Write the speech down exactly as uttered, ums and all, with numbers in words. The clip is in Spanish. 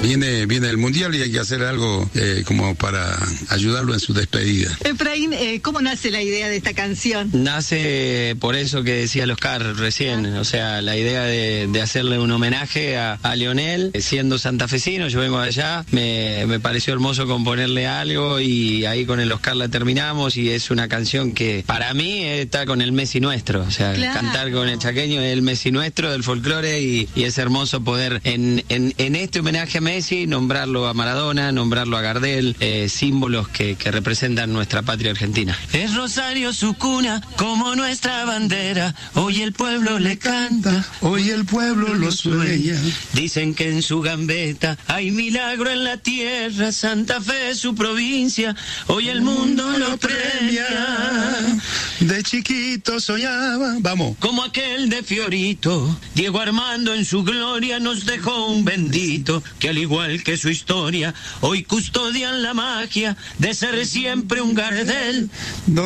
viene, viene el Mundial y hay que hacer algo eh, como para ayudarlo en su despedida. Efraín, eh, ¿cómo nace la idea de esta canción? Nace por eso que decía el Oscar recién, o sea, la idea de, de hacerle un homenaje a, a Lionel, siendo santafesino, yo vengo de allá, me, me pareció hermoso componerle algo y ahí con el Oscar la terminamos y es una canción que para mí está con el Messi nuestro, o sea, claro. Cantar con el chaqueño es el Messi nuestro del folclore y, y es hermoso poder en, en, en este homenaje a Messi nombrarlo a Maradona, nombrarlo a Gardel, eh, símbolos que, que representan nuestra patria argentina. Es Rosario su cuna, como nuestra bandera, hoy el pueblo le canta, hoy el pueblo lo sueña. Dicen que en su gambeta hay milagro en la tierra, Santa Fe es su provincia, hoy el mundo lo premia. De chiquito soñaba, vamos. Como aquel de Fiorito, Diego Armando en su gloria nos dejó un bendito, que al igual que su historia, hoy custodian la magia de ser siempre un Gardel.